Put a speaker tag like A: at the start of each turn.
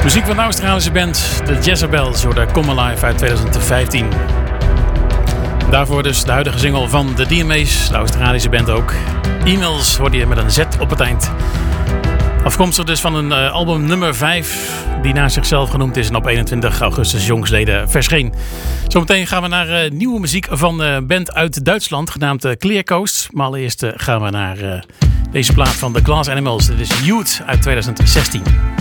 A: Muziek van de Australische band The Jezebels, door de Come Alive uit 2015. Daarvoor dus de huidige single van de DMA's, de Australische band ook. E-mails hoorde je met een Z op het eind. Afkomstig dus van een album nummer 5, die naar zichzelf genoemd is en op 21 augustus jongsleden verscheen. Zometeen gaan we naar nieuwe muziek van een band uit Duitsland, genaamd Clear Coast. Maar allereerst gaan we naar deze plaat van The Glass Animals. Dit is Youth uit 2016.